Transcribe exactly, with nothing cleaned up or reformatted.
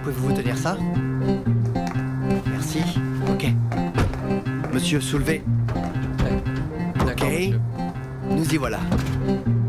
Pouvez-vous tenir ça? Merci. Ok. Monsieur, soulevez. D'accord, Ok. monsieur. Nous y voilà.